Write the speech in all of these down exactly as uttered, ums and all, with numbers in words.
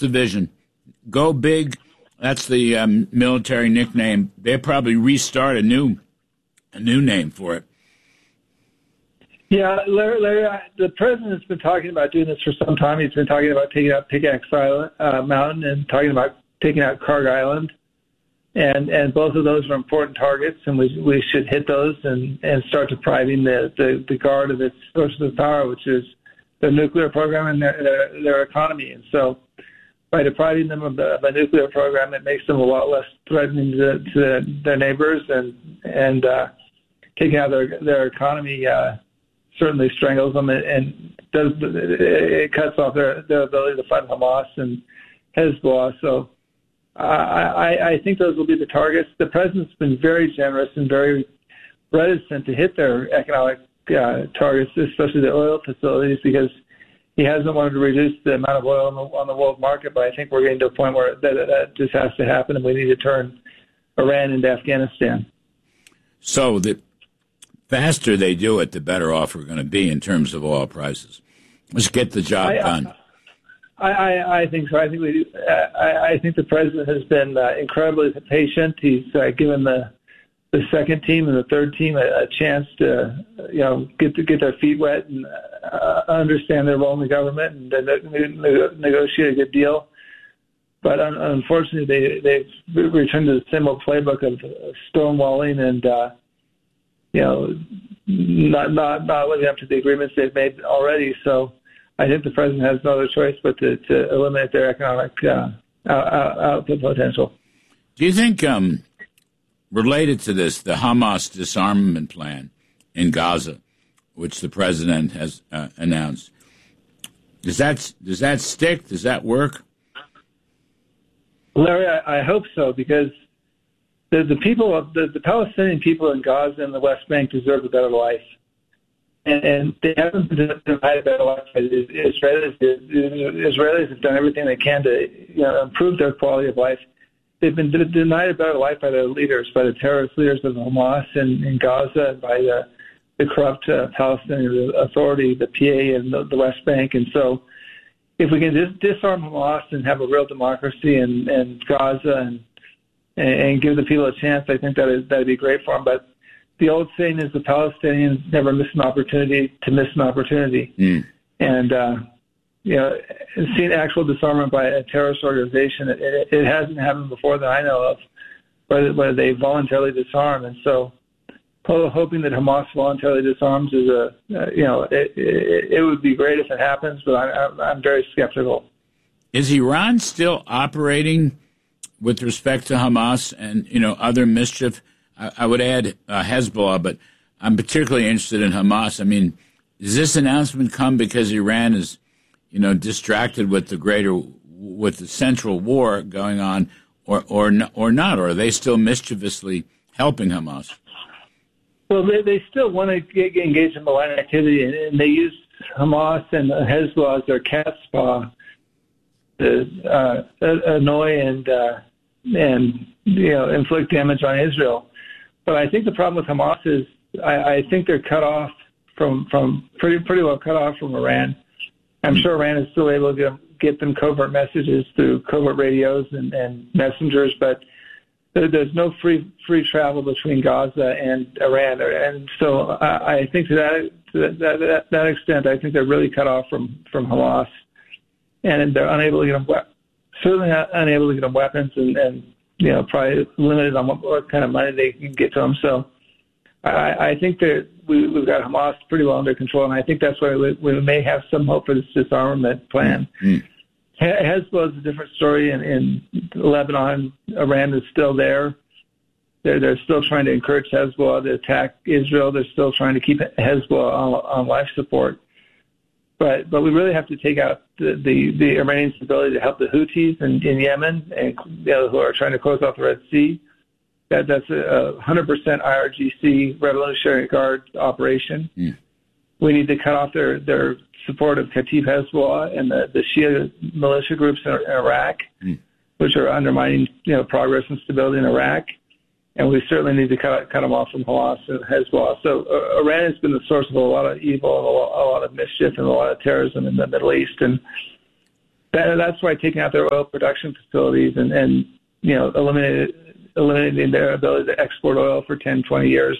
the vision? Go big. That's the um, military nickname. They'll probably restart a new, a new name for it. Yeah, Larry, Larry I, the president's been talking about doing this for some time. He's been talking about taking out Pickaxe Island, uh, Mountain and talking about taking out Karg Island. And and both of those are important targets, and we we should hit those and, and start depriving the, the, the Guard of its sources of power, which is their nuclear program and their, their, their economy. And so by depriving them of, the, of a nuclear program, it makes them a lot less threatening to, to their neighbors, and and uh, taking out their, their economy uh, certainly strangles them and, and does it cuts off their, their ability to fight Hamas and Hezbollah. So I, I, I think those will be the targets. The president's been very generous and very reticent to hit their economic uh, targets, especially the oil facilities, because he hasn't wanted to reduce the amount of oil on the, on the world market. But I think we're getting to a point where that, that just has to happen, and we need to turn Iran into Afghanistan. So the faster they do it, the better off we're going to be in terms of oil prices. Let's get the job I, done. I, I, I think so. I think we. I, I think the president has been uh, incredibly patient. He's uh, given the the second team and the third team a, a chance to, you know, get to get their feet wet and uh, understand their role in the government and ne- negotiate a good deal. But un- unfortunately, they they've returned to the similar playbook of stonewalling and, uh, you know, not not not living up to the agreements they've made already. So I think the president has no other choice but to, to eliminate their economic uh, out, output potential. Do you think, um, related to this, the Hamas disarmament plan in Gaza, which the president has uh, announced, does that does that stick? Does that work? Larry, I, I hope so, because the, the people, of the, the Palestinian people in Gaza and the West Bank deserve a better life. And, and they haven't been denied a better life. Israelis, Israelis have done everything they can to, you know, improve their quality of life. They've been denied a better life by their leaders, by the terrorist leaders of Hamas in, in Gaza, by the, the corrupt uh, Palestinian Authority, the P A, and the, the West Bank. And so if we can just disarm Hamas and have a real democracy in, in Gaza and, and give the people a chance, I think that is, that would be great for them. But the old saying is the Palestinians never miss an opportunity to miss an opportunity. Mm. And, uh, you know, seeing actual disarmament by a terrorist organization, it, it, it hasn't happened before that I know of, where, where they voluntarily disarm. And so hoping that Hamas voluntarily disarms is a, uh, you know, it, it, it would be great if it happens, but I, I'm very skeptical. Is Iran still operating with respect to Hamas and, you know, other mischief? I, I would add uh, Hezbollah, but I'm particularly interested in Hamas. I mean, does this announcement come because Iran is, you know, distracted with the greater, with the central war going on, or or or not? Or are they still mischievously helping Hamas? Well, they, they still want to get, get engaged in malign activity, and, and they use Hamas and Hezbollah as their cat's paw to uh, annoy and uh, and you know inflict damage on Israel. But I think the problem with Hamas is I, I think they're cut off from from pretty pretty well cut off from Iran. I'm sure Iran is still able to get, get them covert messages through covert radios and, and messengers, but there, there's no free free travel between Gaza and Iran. And so I, I think to that, to that, that that extent, I think they're really cut off from, from Hamas, and they're unable to get them, certainly not unable to get them weapons, and, and you know probably limited on what, what kind of money they can get to them. So I, I think that we, we've got Hamas pretty well under control, and I think that's why we, we may have some hope for this disarmament plan. Mm-hmm. Hezbollah is a different story. In, in Lebanon, Iran is still there. They're, they're still trying to encourage Hezbollah to attack Israel. They're still trying to keep Hezbollah on, on life support. But but we really have to take out the, the, the Iranians' ability to help the Houthis in, in Yemen, and you know, who are trying to close off the Red Sea. That, that's a one hundred percent I R G C Revolutionary Guard operation. Mm. We need to cut off their, their support of Kataib Hezbollah and the, the Shia militia groups in, in Iraq, mm. which are undermining you know progress and stability in Iraq. And we certainly need to cut, cut them off from Hamas and Hezbollah. So uh, Iran has been the source of a lot of evil and a lot, a lot of mischief and a lot of terrorism in the Middle East. And that, that's why taking out their oil production facilities and, and you know, eliminating, eliminating their ability to export oil for ten, twenty years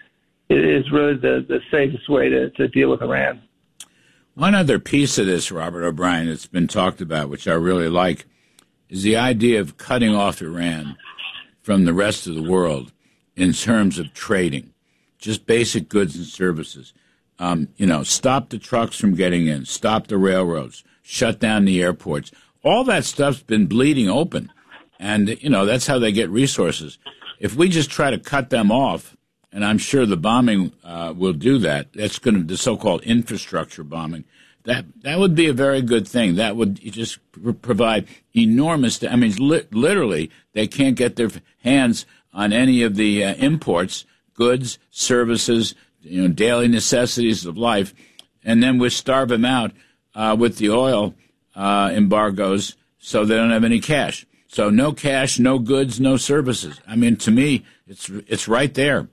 is really the, the safest way to, to deal with Iran. One other piece of this, Robert O'Brien, that's been talked about, which I really like, is the idea of cutting off Iran from the rest of the world in terms of trading, just basic goods and services. Um, you know, stop the trucks from getting in, stop the railroads, shut down the airports. All that stuff's been bleeding open, and, you know, that's how they get resources. If we just try to cut them off, and I'm sure the bombing uh, will do that, that's going to, the so-called infrastructure bombing, that that would be a very good thing. That would just pr- provide enormous, I mean, li- literally, they can't get their hands on any of the uh, imports, goods, services, you know, daily necessities of life, and then we starve them out uh, with the oil uh, embargoes so they don't have any cash. So no cash, no goods, no services. I mean, to me, it's it's right there.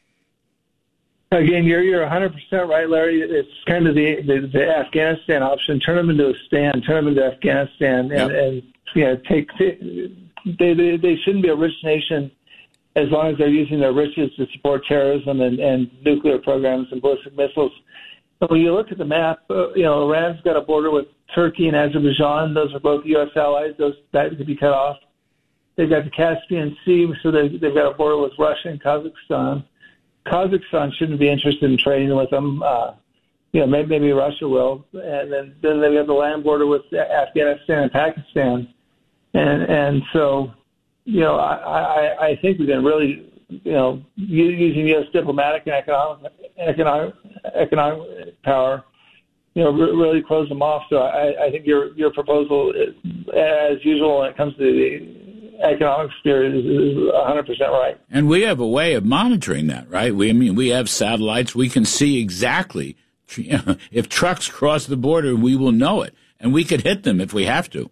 Again, you're you're one hundred percent right, Larry. It's kind of the, the, the Afghanistan option. Turn them into a stand. Turn them into Afghanistan, and, yep. and yeah, take they, they they shouldn't be a rich nation as long as they're using their riches to support terrorism and, and nuclear programs and ballistic missiles. But when you look at the map, uh, you know, Iran's got a border with Turkey and Azerbaijan. Those are both U S allies. Those that could be cut off. They've got the Caspian Sea, so they, they've got a border with Russia and Kazakhstan. Kazakhstan shouldn't be interested in trading with them. Uh, you know, maybe, maybe Russia will. And then, then they have the land border with Afghanistan and Pakistan. And and so, you know, I, I, I think we can really, you know, using U S diplomatic and economic, economic, economic power, you know, re- really close them off. So I, I think your your proposal, is, as usual, when it comes to the economic sphere, is, is one hundred percent right. And we have a way of monitoring that, right? We I mean, we have satellites. We can see exactly, you know, if trucks cross the border, we will know it, and we could hit them if we have to.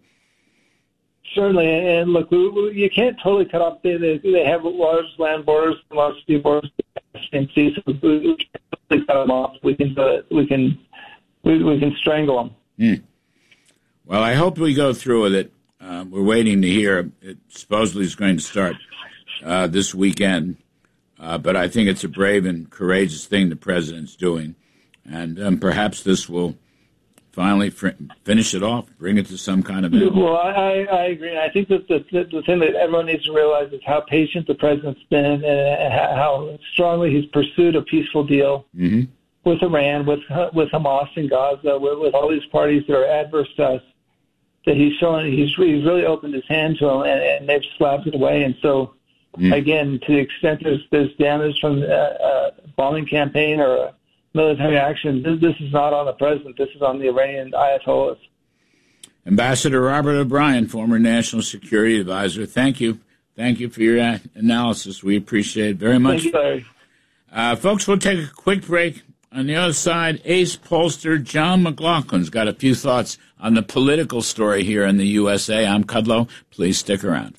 Certainly, and look, we, we, you can't totally cut off. They, they, they have large land borders, large sea borders, and sea, so we can't totally cut them off. We can, uh, we can, we, we can strangle them. Mm. Well, I hope we go through with it. Uh, we're waiting to hear. It supposedly is going to start uh, this weekend, uh, but I think it's a brave and courageous thing the president's doing, and um, perhaps this will finally fr- finish it off, bring it to some kind of end. Well, I, I agree. I think that the, the, the thing that everyone needs to realize is how patient the president's been and how strongly he's pursued a peaceful deal mm-hmm. with Iran, with with Hamas in Gaza, with, with all these parties that are adverse to us. That he's showing, he's, he's really opened his hand to them, and, and they've slapped it away. And so, mm. again, to the extent there's, there's damage from a, a bombing campaign or a military action, this, this is not on the president. This is on the Iranian Ayatollahs. Ambassador Robert O'Brien, former National Security Advisor, thank you. Thank you for your uh, analysis. We appreciate it very much. Thank you, Larry. Uh, folks, we'll take a quick break. On the other side, ace pollster John McLaughlin's got a few thoughts on the political story here in the U S A. I'm Kudlow. Please stick around.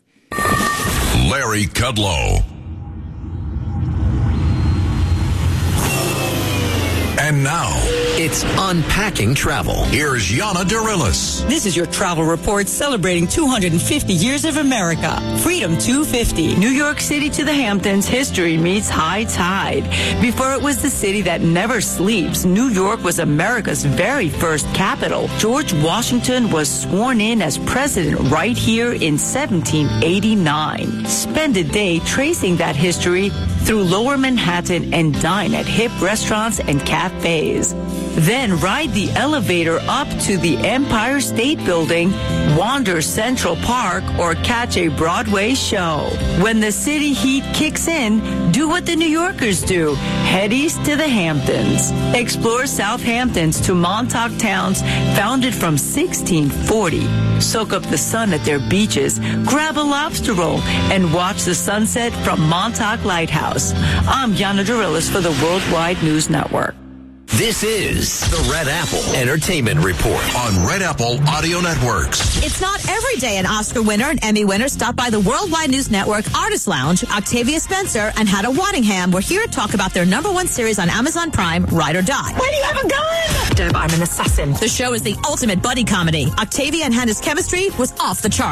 Larry Kudlow. And now, it's Unpacking Travel. Here's Yana Dirilis. This is your travel report celebrating two hundred fifty years of America. Freedom two fifty. New York City to the Hamptons, history meets high tide. Before it was the city that never sleeps, New York was America's very first capital. George Washington was sworn in as president right here in seventeen eighty-nine. Spend a day tracing that history through Lower Manhattan and dine at hip restaurants and cafes. Then ride the elevator up to the Empire State Building, wander Central Park, or catch a Broadway show. When the city heat kicks in, do what the New Yorkers do. Head east to the Hamptons. Explore Southampton's to Montauk towns, founded from sixteen forty. Soak up the sun at their beaches, grab a lobster roll, and watch the sunset from Montauk Lighthouse. I'm Yana Dirilis for the Worldwide News Network. This is the Red Apple Entertainment Report On Red Apple Audio Networks. It's not every day an Oscar winner and Emmy winner stop by the Worldwide News Network Artist Lounge. Octavia Spencer and Hannah Waddingham were here to talk about their number one series on Amazon Prime, Ride or Die. Why do you have a gun? Deb, I'm an assassin. The show is the ultimate buddy comedy. Octavia and Hannah's chemistry was off the chart.